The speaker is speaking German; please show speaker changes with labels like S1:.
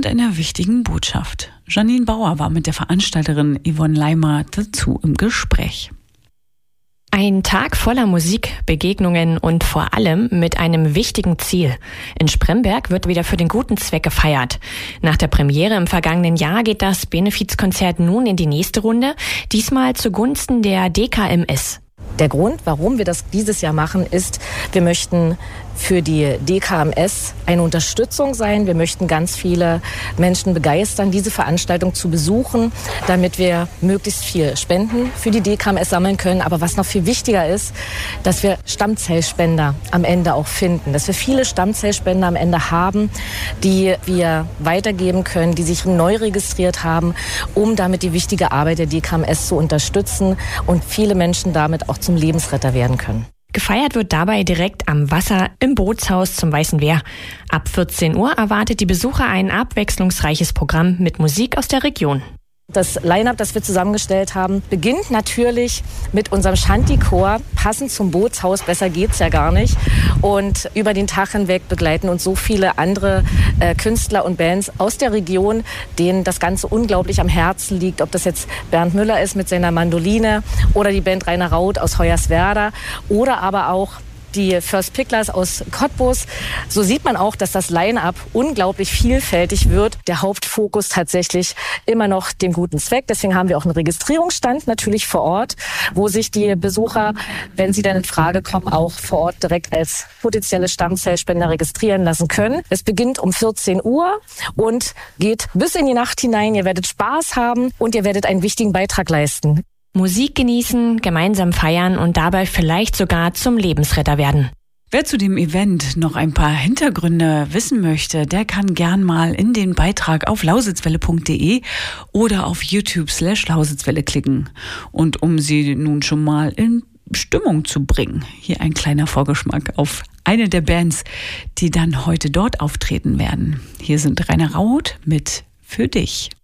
S1: mit einer wichtigen Botschaft. Janine Bauer war mit der Veranstalterin Yvonne Leimer dazu im Gespräch.
S2: Ein Tag voller Musik, Begegnungen und vor allem mit einem wichtigen Ziel. In Spremberg wird wieder für den guten Zweck gefeiert. Nach der Premiere im vergangenen Jahr geht das Benefizkonzert nun in die nächste Runde, diesmal zugunsten der DKMS.
S3: Der Grund, warum wir das dieses Jahr machen, ist, wir möchten für die DKMS eine Unterstützung sein. Wir möchten ganz viele Menschen begeistern, diese Veranstaltung zu besuchen, damit wir möglichst viel Spenden für die DKMS sammeln können. Aber was noch viel wichtiger ist, dass wir Stammzellspender am Ende auch finden. Dass wir viele Stammzellspender am Ende haben, die wir weitergeben können, die sich neu registriert haben, um damit die wichtige Arbeit der DKMS zu unterstützen und viele Menschen damit auch zum Lebensretter werden können.
S2: Gefeiert wird dabei direkt am Wasser im Bootshaus zum Weißen Wehr. Ab 14 Uhr erwartet die Besucher ein abwechslungsreiches Programm mit Musik aus der Region.
S3: Das Line-Up, das wir zusammengestellt haben, beginnt natürlich mit unserem Shanty-Chor, passend zum Bootshaus, besser geht's ja gar nicht. Und über den Tag hinweg begleiten uns so viele andere Künstler und Bands aus der Region, denen das Ganze unglaublich am Herzen liegt. Ob das jetzt Bernd Müller ist mit seiner Mandoline oder die Band Rainer Raut aus Hoyerswerda oder aber auch die First Picklers aus Cottbus. So sieht man auch, dass das Line-Up unglaublich vielfältig wird. Der Hauptfokus tatsächlich immer noch dem guten Zweck. Deswegen haben wir auch einen Registrierungsstand natürlich vor Ort, wo sich die Besucher, wenn sie dann in Frage kommen, auch vor Ort direkt als potenzielle Stammzellspender registrieren lassen können. Es beginnt um 14 Uhr und geht bis in die Nacht hinein. Ihr werdet Spaß haben und ihr werdet einen wichtigen Beitrag leisten.
S2: Musik genießen, gemeinsam feiern und dabei vielleicht sogar zum Lebensretter werden.
S1: Wer zu dem Event noch ein paar Hintergründe wissen möchte, der kann gern mal in den Beitrag auf lausitzwelle.de oder auf YouTube/Lausitzwelle klicken. Und um Sie nun schon mal in Stimmung zu bringen, hier ein kleiner Vorgeschmack auf eine der Bands, die dann heute dort auftreten werden. Hier sind Rainer Raut mit Für dich.